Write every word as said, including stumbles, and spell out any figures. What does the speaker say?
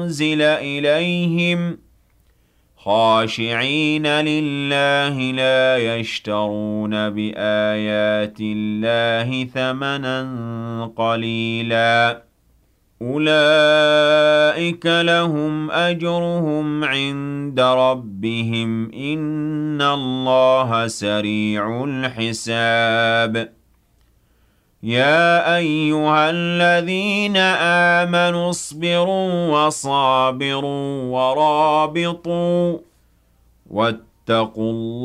أُنزِلَ إِلَيْهِمْ خَاشِعِينَ لِلَّهِ لَا يَشْتَرُونَ بِآيَاتِ اللَّهِ ثَمَنًا قَلِيلًا أُولَئِكَ لَهُمْ أَجْرُهُمْ عِندَ رَبِّهِمْ إِنَّ اللَّهَ سَرِيعُ الْحِسَابِ يَا أَيُّهَا الَّذِينَ آمَنُوا اصْبِرُوا وَصَابِرُوا وَرَابِطُوا وَاتَّقُوا اللَّهَ